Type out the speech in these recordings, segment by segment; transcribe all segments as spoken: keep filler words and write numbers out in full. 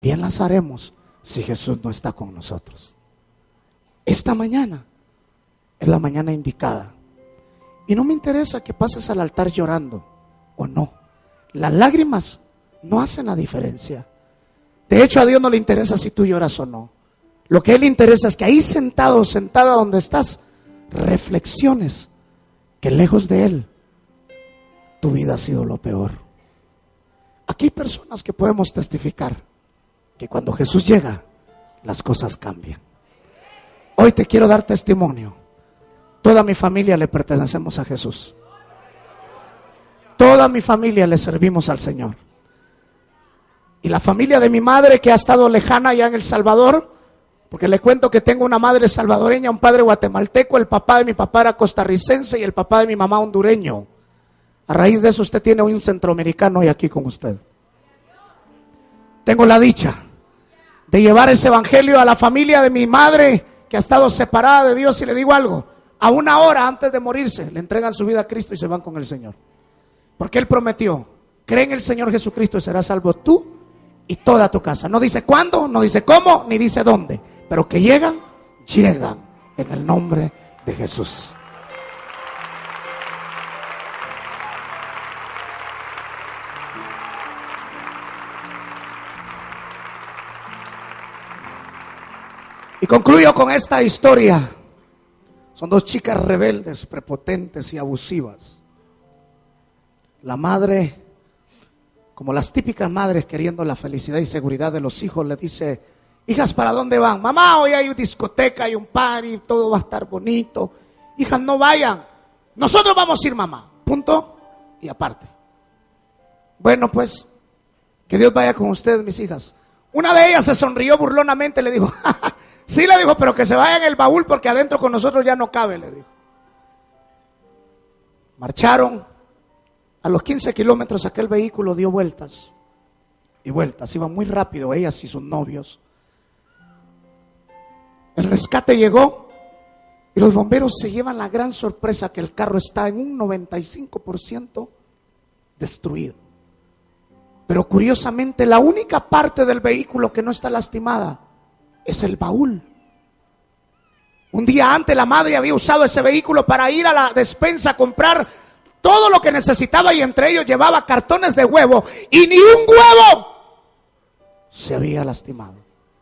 bien las haremos si Jesús no está con nosotros. Esta mañana es la mañana indicada. Y no me interesa que pases al altar llorando o no. Las lágrimas no hacen la diferencia. De hecho, a Dios no le interesa si tú lloras o no. Lo que a Él le interesa es que ahí sentado, sentada donde estás, reflexiones que lejos de Él tu vida ha sido lo peor. Aquí hay personas que podemos testificar que cuando Jesús llega, las cosas cambian. Hoy te quiero dar testimonio. Toda mi familia le pertenecemos a Jesús. Toda mi familia le servimos al Señor. Y la familia de mi madre, que ha estado lejana allá en El Salvador, porque le cuento que tengo una madre salvadoreña, un padre guatemalteco, el papá de mi papá era costarricense y el papá de mi mamá hondureño. A raíz de eso usted tiene un centroamericano hoy aquí con usted. Tengo la dicha de llevar ese evangelio a la familia de mi madre, que ha estado separada de Dios, y le digo algo: a una hora antes de morirse le entregan su vida a Cristo y se van con el Señor, porque Él prometió: cree en el Señor Jesucristo y serás salvo tú y toda tu casa. No dice cuándo, no dice cómo, ni dice dónde, pero que llegan, llegan en el nombre de Jesús. Y concluyo con esta historia. Son dos chicas rebeldes, prepotentes y abusivas. La madre, como las típicas madres queriendo la felicidad y seguridad de los hijos, le dice: hijas, ¿para dónde van? Mamá, hoy hay una discoteca, hay un party, todo va a estar bonito. Hijas, no vayan. Nosotros vamos a ir, mamá. Punto y aparte. Bueno, pues, que Dios vaya con ustedes, mis hijas. Una de ellas se sonrió burlonamente y le dijo: ja, ja. Sí, le dijo, pero que se vaya en el baúl porque adentro con nosotros ya no cabe, le dijo. Marcharon. A los quince kilómetros aquel vehículo dio vueltas y vueltas. Iban muy rápido ellas y sus novios. El rescate llegó y los bomberos se llevan la gran sorpresa que el carro está en un noventa y cinco por ciento destruido. Pero curiosamente la única parte del vehículo que no está lastimada es el baúl. Un día antes la madre había usado ese vehículo para ir a la despensa a comprar todo lo que necesitaba, y entre ellos llevaba cartones de huevo, y ni un huevo se había lastimado.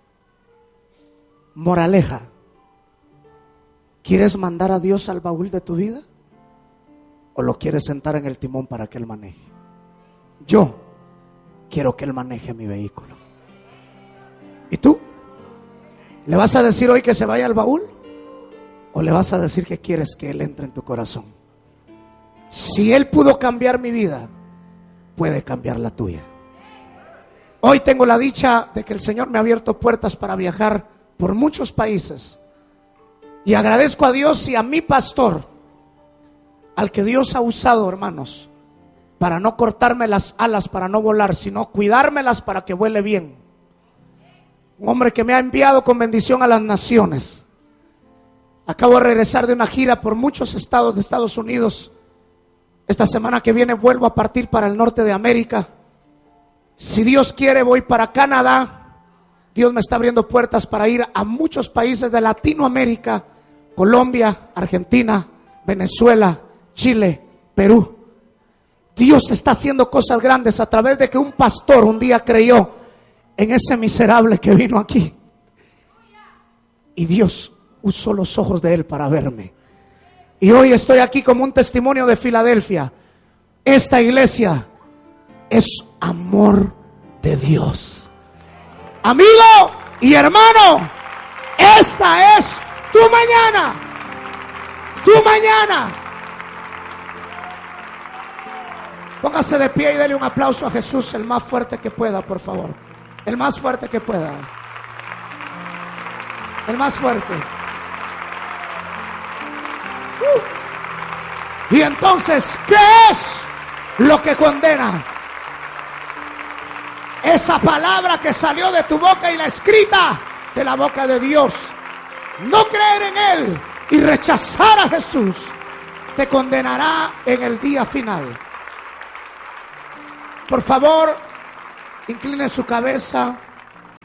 Moraleja: ¿quieres mandar a Dios al baúl de tu vida o lo quieres sentar en el timón para que Él maneje? Yo quiero que Él maneje mi vehículo. ¿Y tú? ¿Le vas a decir hoy que se vaya al baúl o le vas a decir que quieres que Él entre en tu corazón? Si Él pudo cambiar mi vida, puede cambiar la tuya. Hoy tengo la dicha de que el Señor me ha abierto puertas para viajar por muchos países, y agradezco a Dios y a mi pastor, al que Dios ha usado, hermanos, para no cortarme las alas para no volar, sino cuidármelas para que vuele bien. Un hombre que me ha enviado con bendición a las naciones. Acabo de regresar de una gira por muchos estados de Estados Unidos. Esta semana que viene vuelvo a partir para el norte de América. Si Dios quiere, voy para Canadá. Dios me está abriendo puertas para ir a muchos países de Latinoamérica: Colombia, Argentina, Venezuela, Chile, Perú. Dios está haciendo cosas grandes a través de que un pastor un día creyó en ese miserable que vino aquí, y Dios usó los ojos de él para verme. Y hoy estoy aquí como un testimonio de Filadelfia. Esta iglesia es amor de Dios. Amigo y hermano, esta es tu mañana. Tu mañana. Póngase de pie y dele un aplauso a Jesús, el más fuerte que pueda, por favor. El más fuerte que pueda. El más fuerte. Uh. Y entonces, ¿qué es lo que condena? Esa palabra que salió de tu boca y la escrita de la boca de Dios. No creer en Él y rechazar a Jesús te condenará en el día final. Por favor, incline su cabeza.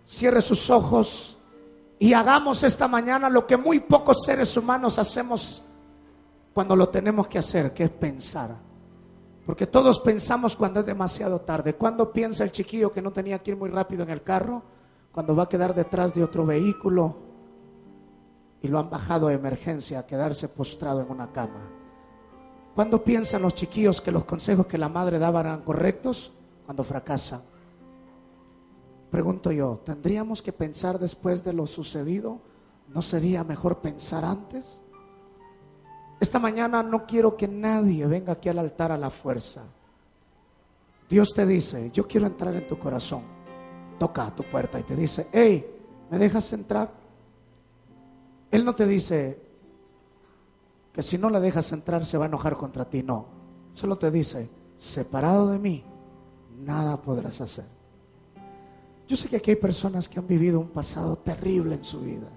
cierre sus ojos y hagamos esta mañana lo que muy pocos seres humanos hacemos cuando lo tenemos que hacer, que es pensar. Porque todos pensamos cuando es demasiado tarde. ¿Cuándo piensa el chiquillo que no tenía que ir muy rápido en el carro? Cuando va a quedar detrás de otro vehículo y lo han bajado de emergencia a quedarse postrado en una cama. ¿Cuándo piensan los chiquillos que los consejos que la madre daba eran correctos? Cuando fracasan. Pregunto yo, ¿tendríamos que pensar después de lo sucedido? ¿No sería mejor pensar antes? Esta mañana no quiero que nadie venga aquí al altar a la fuerza. Dios te dice, yo quiero entrar en tu corazón. Toca a tu puerta y te dice, hey, ¿me dejas entrar? Él no te dice que si no le dejas entrar se va a enojar contra ti, no. Solo te dice, separado de mí, nada podrás hacer. Yo sé que aquí hay personas que han vivido un pasado terrible en su vida,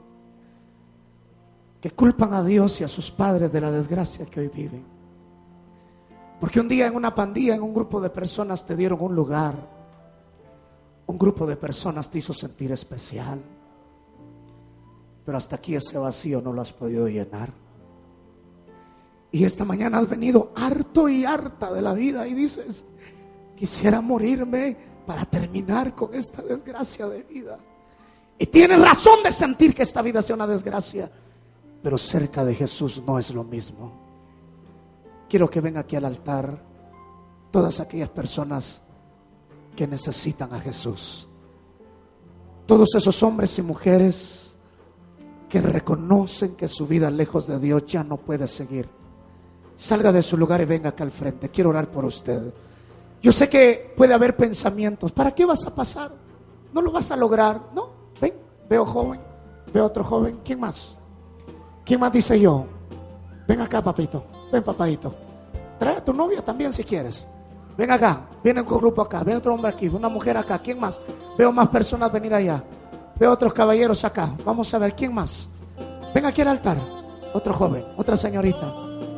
que culpan a Dios y a sus padres de la desgracia que hoy viven. Porque un día en una pandilla, en un grupo de personas te dieron un lugar, un grupo de personas te hizo sentir especial, pero hasta aquí ese vacío no lo has podido llenar. Y esta mañana has venido harto y harta de la vida y dices, quisiera morirme para terminar con esta desgracia de vida. Y tienes razón de sentir que esta vida sea una desgracia, pero cerca de Jesús no es lo mismo. Quiero que vengan aquí al altar todas aquellas personas que necesitan a Jesús. Todos esos hombres y mujeres que reconocen que su vida lejos de Dios ya no puede seguir. Salga de su lugar y venga acá al frente. Quiero orar por usted. Yo sé que puede haber pensamientos. ¿Para qué vas a pasar? No lo vas a lograr. No, ven, veo joven, veo otro joven. ¿Quién más? ¿Quién más dice yo? Ven acá, papito. Ven, papadito. Trae a tu novia también si quieres. Ven acá. Viene un grupo acá. Ven otro hombre aquí. Una mujer acá. ¿Quién más? Veo más personas venir allá. Veo otros caballeros acá. Vamos a ver. ¿Quién más? Ven aquí al altar. Otro joven. Otra señorita.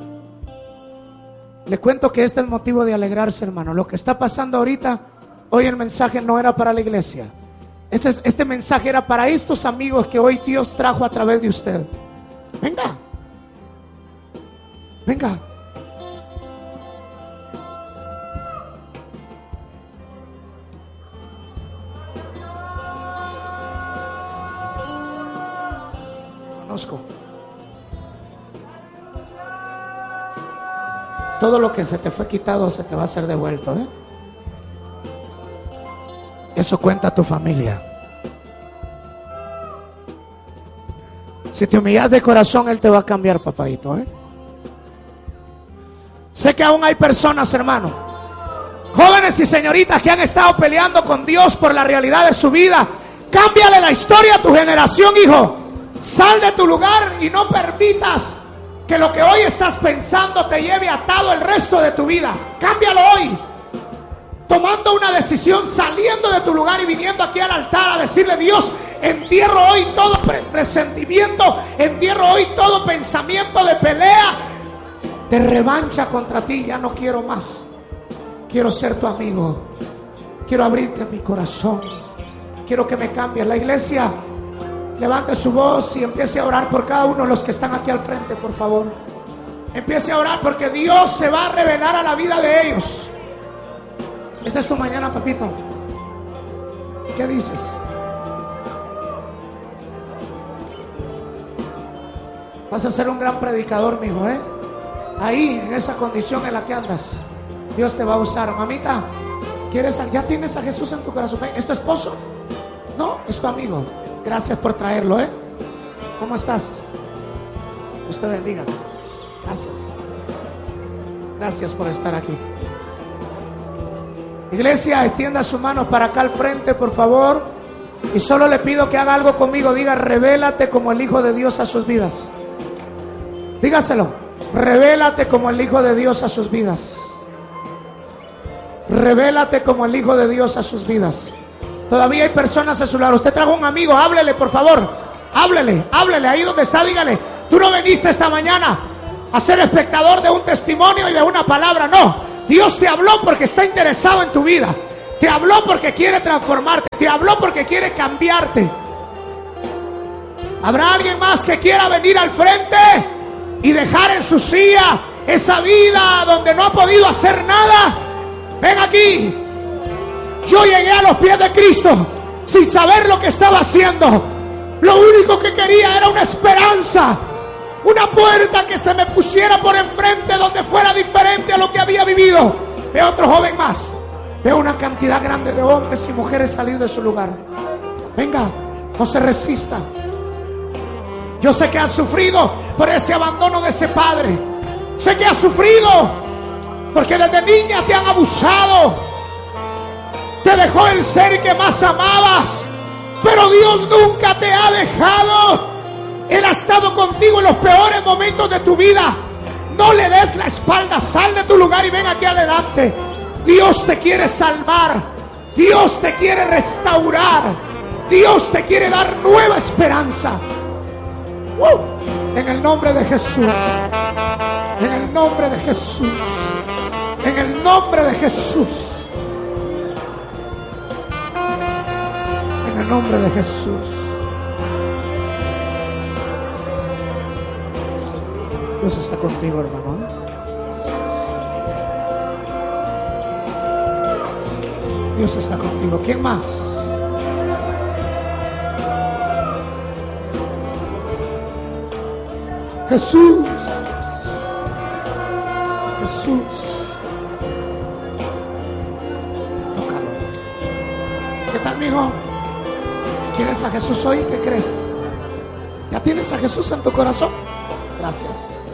Le cuento que este es motivo de alegrarse, hermano. Lo que está pasando ahorita, hoy el mensaje no era para la iglesia. Este, este mensaje era para estos amigos que hoy Dios trajo a través de usted. Venga. Venga. Conozco. Todo lo que se te fue quitado se te va a ser devuelto, ¿eh? Eso cuenta tu familia. Si te humillas de corazón, Él te va a cambiar, papadito, ¿eh? Sé que aún hay personas, hermano, jóvenes y señoritas que han estado peleando con Dios por la realidad de su vida. Cámbiale la historia a tu generación, hijo. Sal de tu lugar y no permitas que lo que hoy estás pensando te lleve atado el resto de tu vida. Cámbialo hoy, tomando una decisión, saliendo de tu lugar y viniendo aquí al altar a decirle: Dios, entierro hoy todo resentimiento, entierro hoy todo pensamiento de pelea, de revancha contra ti. Ya no quiero más. Quiero ser tu amigo. Quiero abrirte mi corazón. Quiero que me cambies. La iglesia, levante su voz y empiece a orar por cada uno de los que están aquí al frente, por favor. Empiece a orar porque Dios se va a revelar a la vida de ellos. Esta es tu mañana, papito. ¿Qué dices? Vas a ser un gran predicador, mijo, ¿eh? Ahí, en esa condición en la que andas, Dios te va a usar. Mamita, ¿quieres? ¿Ya tienes a Jesús en tu corazón? ¿Es tu esposo? No, es tu amigo. Gracias por traerlo, ¿eh? ¿Cómo estás? Dios te bendiga. Gracias. Gracias por estar aquí. Iglesia, extienda su mano para acá al frente, por favor. Y solo le pido que haga algo conmigo. Diga: revélate como el Hijo de Dios a sus vidas. Dígaselo. Revélate como el Hijo de Dios a sus vidas. Revélate como el Hijo de Dios a sus vidas. Todavía hay personas a su lado. Usted trajo un amigo, háblele, por favor. Háblele, háblele, ahí donde está, dígale: tú no viniste esta mañana a ser espectador de un testimonio y de una palabra. No, Dios te habló porque está interesado en tu vida. Te habló porque quiere transformarte. Te habló porque quiere cambiarte. ¿Habrá alguien más que quiera venir al frente y dejar en su silla esa vida donde no ha podido hacer nada? Ven aquí. Yo llegué a los pies de Cristo sin saber lo que estaba haciendo. Lo único que quería era una esperanza, una puerta que se me pusiera por enfrente donde fuera diferente a lo que había vivido. Veo otro joven más. Veo una cantidad grande de hombres y mujeres salir de su lugar. Venga, no se resista. Yo sé que has sufrido por ese abandono de ese padre. Sé que has sufrido porque desde niña te han abusado. Te dejó el ser que más amabas. Pero Dios nunca te ha dejado. Él ha estado contigo en los peores momentos de tu vida. No le des la espalda. Sal de tu lugar y ven aquí adelante. Dios te quiere salvar. Dios te quiere restaurar. Dios te quiere dar nueva esperanza. Uh, en el nombre de Jesús. En el nombre de Jesús. En el nombre de Jesús. En el nombre de Jesús. Dios está contigo, hermano, ¿eh? Dios está contigo. ¿Quién más? Jesús. Jesús. Tócalo. ¿Qué tal, mijo? ¿Quieres a Jesús hoy? ¿Qué crees? ¿Ya tienes a Jesús en tu corazón? Gracias.